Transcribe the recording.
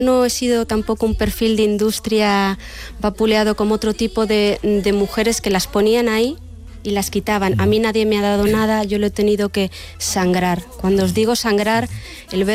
No he sido tampoco un perfil de industria vapuleado como otro tipo de mujeres que las ponían ahí y las quitaban. A mí nadie me ha dado nada, yo lo he tenido que sangrar. Cuando os digo sangrar, el